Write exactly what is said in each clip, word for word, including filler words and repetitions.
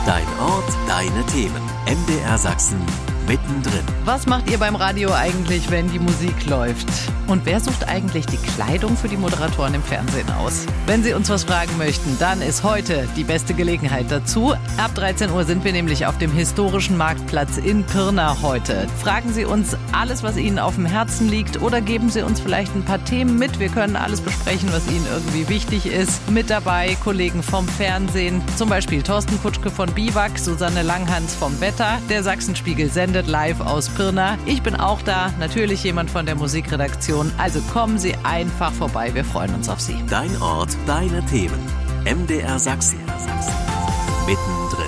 Dein Ort, deine Themen. M D R Sachsen mittendrin. Was macht ihr beim Radio eigentlich, wenn die Musik läuft? Und wer sucht eigentlich die Kleidung für die Moderatoren im Fernsehen aus? Wenn Sie uns was fragen möchten, dann ist heute die beste Gelegenheit dazu. Ab dreizehn Uhr sind wir nämlich auf dem historischen Marktplatz in Pirna heute. Fragen Sie uns alles, was Ihnen auf dem Herzen liegt, oder geben Sie uns vielleicht ein paar Themen mit. Wir können alles besprechen, was Ihnen irgendwie wichtig ist. Mit dabei Kollegen vom Fernsehen, zum Beispiel Thorsten Kutschke von Biwak, Susanne Langhans vom Wetter, der Sachsenspiegel sendet live aus Pirna. Ich bin auch da, natürlich jemand von der Musikredaktion. Also kommen Sie einfach vorbei, wir freuen uns auf Sie. Dein Ort, deine Themen. M D R Sachsen. Mittendrin.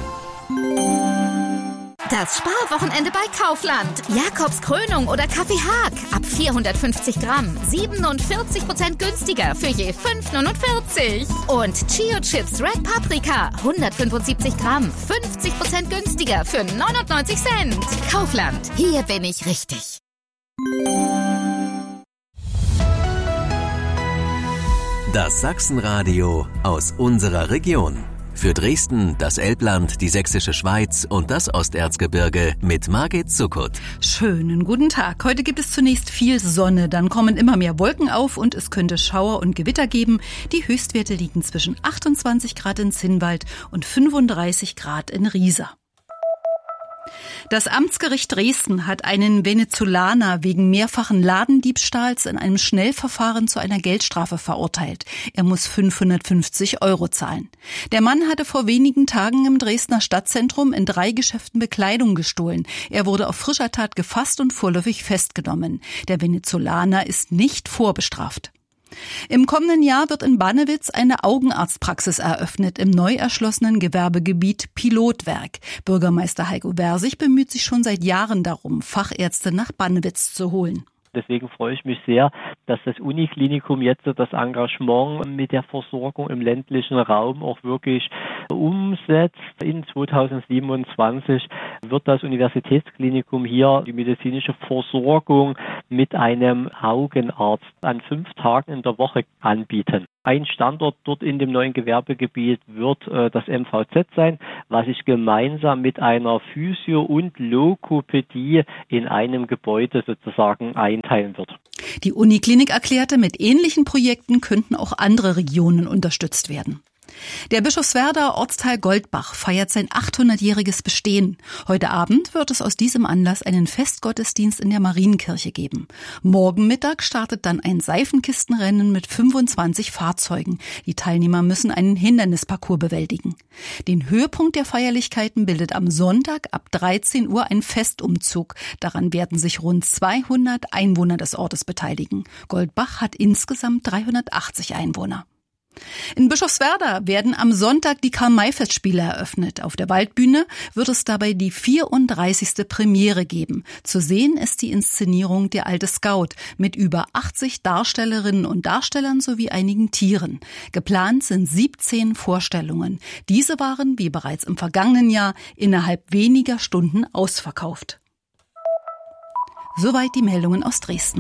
Das Sparwochenende bei Kaufland. Jakobs Krönung oder Kaffee Haag. Ab vierhundertfünfzig Gramm. siebenundvierzig Prozent günstiger für je fünf neunundvierzig. Und Chio Chips Red Paprika. hundertfünfundsiebzig Gramm. fünfzig Prozent günstiger für neunundneunzig Cent. Kaufland. Hier bin ich richtig. Das Sachsenradio aus unserer Region. Für Dresden, das Elbland, die Sächsische Schweiz und das Osterzgebirge mit Margit Zuckert. Schönen guten Tag. Heute gibt es zunächst viel Sonne, dann kommen immer mehr Wolken auf und es könnte Schauer und Gewitter geben. Die Höchstwerte liegen zwischen achtundzwanzig Grad in Zinnwald und fünfunddreißig Grad in Riesa. Das Amtsgericht Dresden hat einen Venezolaner wegen mehrfachen Ladendiebstahls in einem Schnellverfahren zu einer Geldstrafe verurteilt. Er muss fünfhundertfünfzig Euro zahlen. Der Mann hatte vor wenigen Tagen im Dresdner Stadtzentrum in drei Geschäften Bekleidung gestohlen. Er wurde auf frischer Tat gefasst und vorläufig festgenommen. Der Venezolaner ist nicht vorbestraft. Im kommenden Jahr wird in Bannewitz eine Augenarztpraxis eröffnet im neu erschlossenen Gewerbegebiet Pilotwerk. Bürgermeister Heiko Versich bemüht sich schon seit Jahren darum, Fachärzte nach Bannewitz zu holen. Deswegen freue ich mich sehr, dass das Uniklinikum jetzt das Engagement mit der Versorgung im ländlichen Raum auch wirklich umsetzt. In zweitausendsiebenundzwanzig wird das Universitätsklinikum hier die medizinische Versorgung mit einem Augenarzt an fünf Tagen in der Woche anbieten. Ein Standort dort in dem neuen Gewerbegebiet wird äh, das M V Z sein, was sich gemeinsam mit einer Physio- und Logopädie in einem Gebäude sozusagen einteilen wird. Die Uniklinik erklärte, mit ähnlichen Projekten könnten auch andere Regionen unterstützt werden. Der Bischofswerder Ortsteil Goldbach feiert sein achthundertjähriges Bestehen. Heute Abend wird es aus diesem Anlass einen Festgottesdienst in der Marienkirche geben. Morgen Mittag startet dann ein Seifenkistenrennen mit fünfundzwanzig Fahrzeugen. Die Teilnehmer müssen einen Hindernisparcours bewältigen. Den Höhepunkt der Feierlichkeiten bildet am Sonntag ab dreizehn Uhr ein Festumzug. Daran werden sich rund zweihundert Einwohner des Ortes beteiligen. Goldbach hat insgesamt dreihundertachtzig Einwohner. In Bischofswerda werden am Sonntag die Karl-May-Festspiele eröffnet. Auf der Waldbühne wird es dabei die vierunddreißigste Premiere geben. Zu sehen ist die Inszenierung Der alte Scout mit über achtzig Darstellerinnen und Darstellern sowie einigen Tieren. Geplant sind siebzehn Vorstellungen. Diese waren, wie bereits im vergangenen Jahr, innerhalb weniger Stunden ausverkauft. Soweit die Meldungen aus Dresden.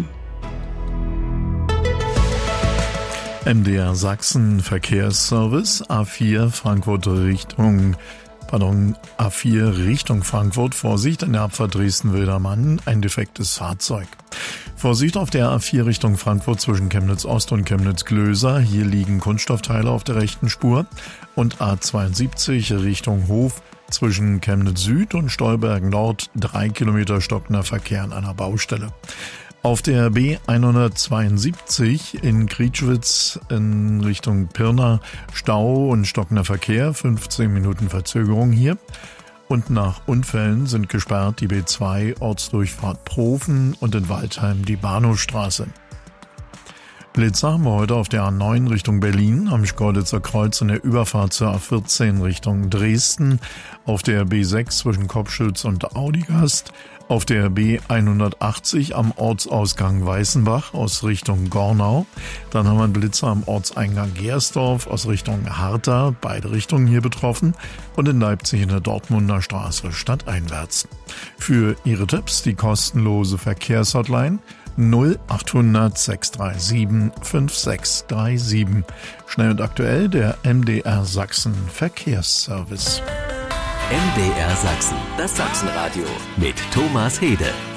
M D R Sachsen Verkehrsservice A vier Frankfurt Richtung Pardon, A vier Richtung Frankfurt. Vorsicht, in der Abfahrt Dresden-Wildermann ein defektes Fahrzeug. Vorsicht auf der A vier Richtung Frankfurt zwischen Chemnitz Ost und Chemnitz Glöser. Hier liegen Kunststoffteile auf der rechten Spur. Und A zweiundsiebzig Richtung Hof zwischen Chemnitz Süd und Stolberg Nord. Drei Kilometer stockender Verkehr an einer Baustelle. Auf der B hundertzweiundsiebzig in Krietschwitz in Richtung Pirna Stau und stockender Verkehr, fünfzehn Minuten Verzögerung hier. Und nach Unfällen sind gesperrt die B zwei Ortsdurchfahrt Profen und in Waldheim die Bahnhofstraße. Blitzer haben wir heute auf der A neun Richtung Berlin, am Schkeuditzer Kreuz in der Überfahrt zur A vierzehn Richtung Dresden, auf der B sechs zwischen Kopschütz und Audigast, auf der B hundertachtzig am Ortsausgang Weißenbach aus Richtung Gornau. Dann haben wir einen Blitzer am Ortseingang Gersdorf aus Richtung Harta, beide Richtungen hier betroffen, und in Leipzig in der Dortmunder Straße stadteinwärts. Für Ihre Tipps die kostenlose Verkehrshotline null achthundert sechshundertsiebenunddreißig fünf sechs drei sieben. Schnell und aktuell der M D R Sachsen Verkehrsservice. M D R Sachsen, das Sachsenradio mit Thomas Hede.